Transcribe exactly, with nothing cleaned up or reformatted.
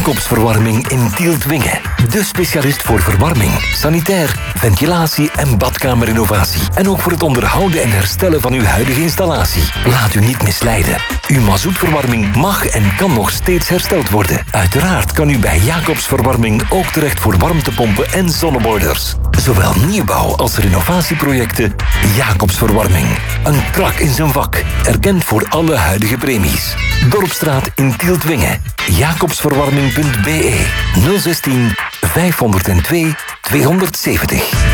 Jacobs Verwarming in Tielt-Wingen. De specialist voor verwarming, sanitair, ventilatie en badkamerrenovatie. En ook voor het onderhouden en herstellen van uw huidige installatie. Laat u niet misleiden. Uw mazoetverwarming mag en kan nog steeds hersteld worden. Uiteraard kan u bij Jacobs Verwarming ook terecht voor warmtepompen en zonneboilers. Zowel nieuwbouw als renovatieprojecten. Jacobs Verwarming. Een krak in zijn vak. Erkend voor alle huidige premies. Dorpstraat in Tielt-Wingen. jacobsverwarming punt be nul zestien vijfhonderdtwee tweehonderdzeventig.